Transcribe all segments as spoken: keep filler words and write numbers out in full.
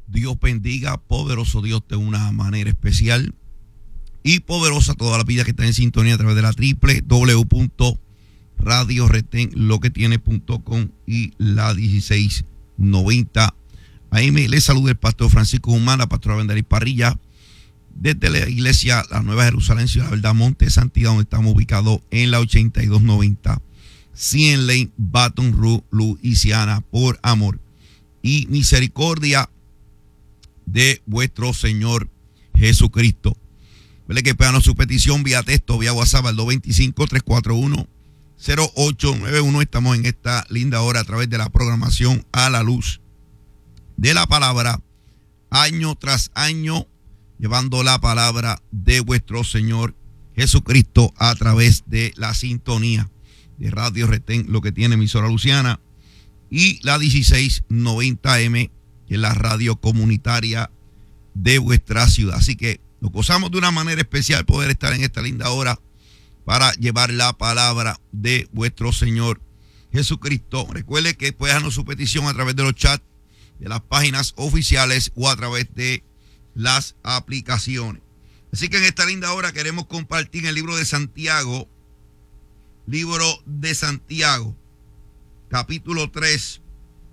Dios bendiga, poderoso Dios, de una manera especial y poderosa toda la vida que está en sintonía a través de la doble u doble u doble u punto radio retén lo que tiene punto com y la dieciséis noventa A M. Les saluda el pastor Francisco Guzmán, la pastora Bendarí Parrilla, desde la iglesia La Nueva Jerusalén, Ciudad de la Verdad, Monte de Santidad, donde estamos ubicados en la ochenta y dos noventa cien Lane, Baton Rouge, Luisiana, por amor y misericordia de vuestro Señor Jesucristo. Vele que peganos su petición vía texto, vía WhatsApp al dos dos cinco, tres cuatro uno, cero ocho nueve uno. Estamos en esta linda hora a través de la programación A la Luz de la Palabra, año tras año, llevando la palabra de vuestro Señor Jesucristo a través de la sintonía de Radio Retén, lo que tiene emisora Luciana, y la dieciséis noventa A M, que es la radio comunitaria de vuestra ciudad. Así que nos gozamos de una manera especial poder estar en esta linda hora para llevar la palabra de vuestro Señor Jesucristo. Recuerde que puede dejarnos su petición a través de los chats de las páginas oficiales o a través de las aplicaciones. Así que en esta linda hora queremos compartir el libro de Santiago, libro de Santiago, capítulo tres.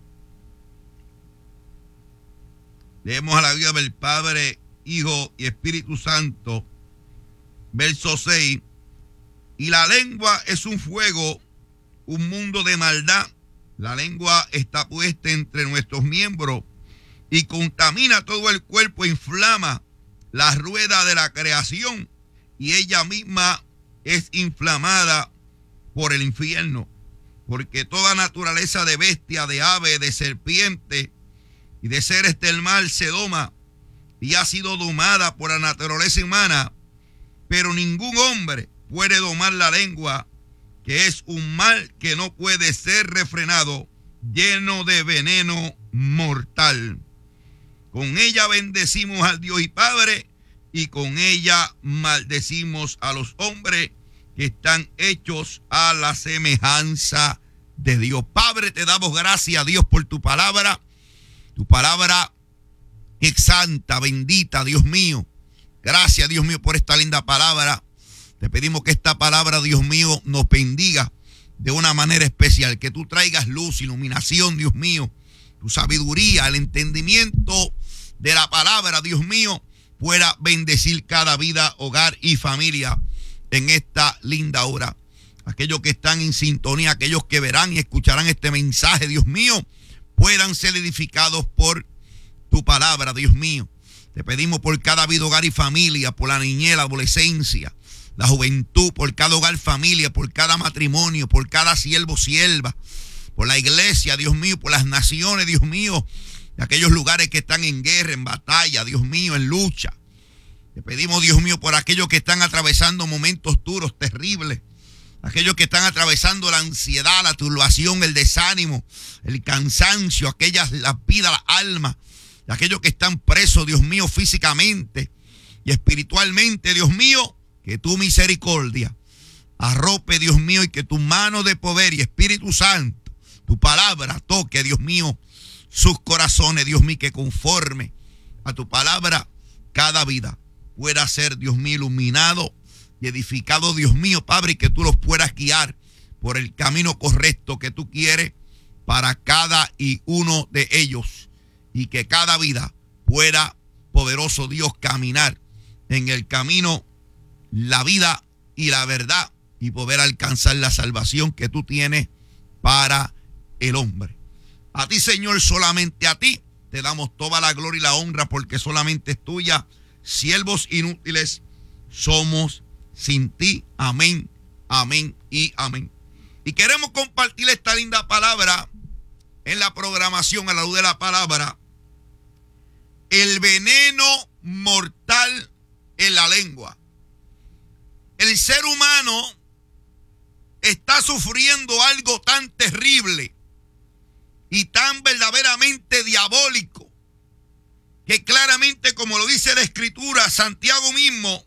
Leemos a la vida del Padre, Hijo y Espíritu Santo, verso seis. Y la lengua es un fuego, un mundo de maldad. La lengua está puesta entre nuestros miembros y contamina todo el cuerpo, inflama la rueda de la creación y ella misma es inflamada por el infierno. Porque toda naturaleza de bestia, de ave, de serpiente y de seres del mar se doma y ha sido domada por la naturaleza humana, pero ningún hombre puede domar la lengua, que es un mal que no puede ser refrenado, lleno de veneno mortal. Con ella bendecimos al Dios y Padre, y con ella maldecimos a los hombres que están hechos a la semejanza de Dios. Padre, te damos gracias, Dios, por tu palabra. Tu palabra es santa, bendita, Dios mío. Gracias, Dios mío, por esta linda palabra. Te pedimos que esta palabra, Dios mío, nos bendiga de una manera especial. Que tú traigas luz, iluminación, Dios mío. Tu sabiduría, el entendimiento de la palabra, Dios mío, pueda bendecir cada vida, hogar y familia en esta linda hora. Aquellos que están en sintonía, aquellos que verán y escucharán este mensaje, Dios mío, puedan ser edificados por tu palabra, Dios mío. Te pedimos por cada vida, hogar y familia, por la niñez, la adolescencia, la juventud, por cada hogar, familia, por cada matrimonio, por cada siervo, sierva, por la iglesia, Dios mío, por las naciones, Dios mío, de aquellos lugares que están en guerra, en batalla, Dios mío, en lucha. Te pedimos, Dios mío, por aquellos que están atravesando momentos duros, terribles, aquellos que están atravesando la ansiedad, la turbación, el desánimo, el cansancio, aquellas, las vidas, las almas, aquellos que están presos, Dios mío, físicamente y espiritualmente, Dios mío, que tu misericordia arrope, Dios mío, y que tu mano de poder y Espíritu Santo, tu palabra toque, Dios mío, sus corazones, Dios mío, que conforme a tu palabra cada vida pueda ser, Dios mío, iluminado y edificado, Dios mío, Padre, y que tú los puedas guiar por el camino correcto que tú quieres para cada y uno de ellos, y que cada vida pueda, poderoso Dios, caminar en el camino, la vida y la verdad, y poder alcanzar la salvación que tú tienes para el hombre. A ti, Señor, solamente a ti te damos toda la gloria y la honra, porque solamente es tuya. Siervos inútiles somos sin ti. Amén, amén y amén. Y queremos compartir esta linda palabra en la programación a la luz de la palabra. El veneno mortal en la lengua. El ser humano está sufriendo algo tan terrible y tan verdaderamente diabólico, que claramente, como lo dice la Escritura, Santiago mismo,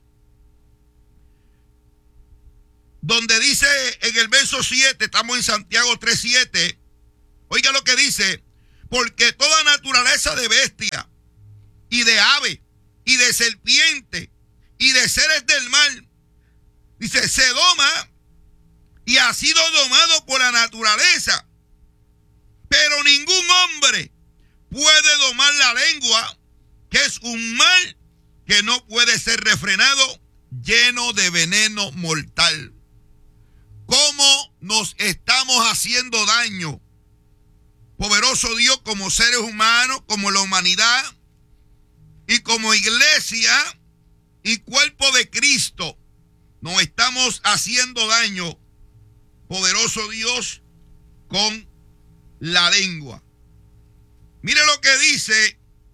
donde dice en el verso siete, estamos en Santiago tres siete, oiga lo que dice: porque toda naturaleza de bestia, y de ave y de serpiente y de seres del mar. Dice, se doma y ha sido domado por la naturaleza. Pero ningún hombre puede domar la lengua, que es un mal que no puede ser refrenado, lleno de veneno mortal. ¿Cómo nos estamos haciendo daño? Poderoso Dios, como seres humanos, como la humanidad y como iglesia y cuerpo de Cristo, nos estamos haciendo daño, poderoso Dios, con la lengua. Mire lo que dice,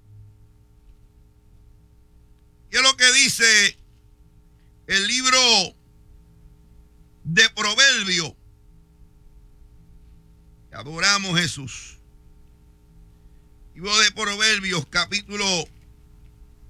¿qué es lo que dice el libro de Proverbios? Adoramos a Jesús. Libro de Proverbios, capítulo